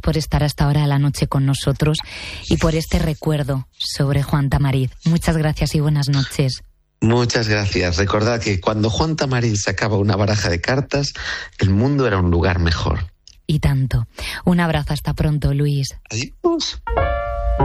por estar hasta ahora de la noche con nosotros y por este recuerdo sobre Juan Tamariz. Muchas gracias y buenas noches. Muchas gracias. Recordad que cuando Juan Tamariz sacaba una baraja de cartas, el mundo era un lugar mejor. Y tanto. Un abrazo, hasta pronto, Luis. Adiós.